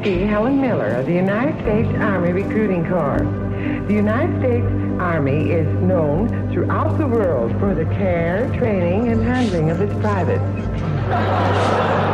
T. Helen Miller of the United States Army Recruiting Corps. The United States Army is known throughout the world for the care, training, and handling of its privates.